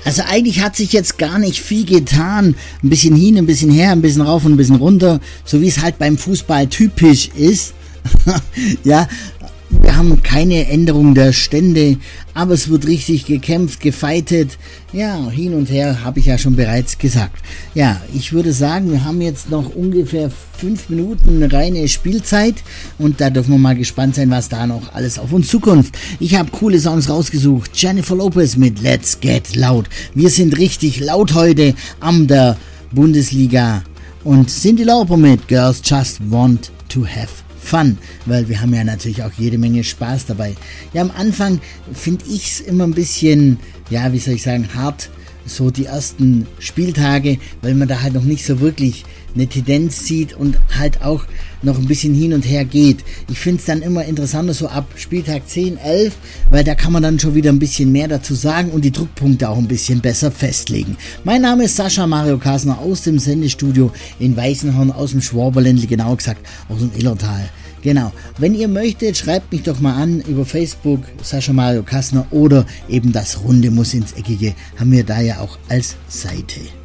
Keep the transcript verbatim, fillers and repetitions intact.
Also eigentlich hat sich jetzt gar nicht viel getan. Ein bisschen hin, ein bisschen her, ein bisschen rauf und ein bisschen runter. So wie es halt beim Fußball typisch ist. Ja, wir haben keine Änderung der Stände, aber es wird richtig gekämpft, gefeitet. Ja, hin und her habe ich ja schon bereits gesagt. Ja, ich würde sagen, wir haben jetzt noch ungefähr fünf Minuten reine Spielzeit und da dürfen wir mal gespannt sein, was da noch alles auf uns zukommt. Ich habe coole Songs rausgesucht. Jennifer Lopez mit Let's Get Loud. Wir sind richtig laut heute am der Bundesliga. Und Cyndi Lauper mit Girls Just Want to Have Fun, weil wir haben ja natürlich auch jede Menge Spaß dabei. Ja, am Anfang finde ich es immer ein bisschen, ja, wie soll ich sagen, hart, so die ersten Spieltage, weil man da halt noch nicht so wirklich eine Tendenz sieht und halt auch noch ein bisschen hin und her geht. Ich finde es dann immer interessanter so ab Spieltag zehn, elf, weil da kann man dann schon wieder ein bisschen mehr dazu sagen und die Druckpunkte auch ein bisschen besser festlegen. Mein Name ist Sascha Mario Kasner aus dem Sendestudio in Weißenhorn, aus dem Schwaberländle, genauer gesagt aus dem Illertal. Genau, wenn ihr möchtet, schreibt mich doch mal an über Facebook, Sascha Mario Kasner, oder eben das Runde muss ins Eckige, haben wir da ja auch als Seite.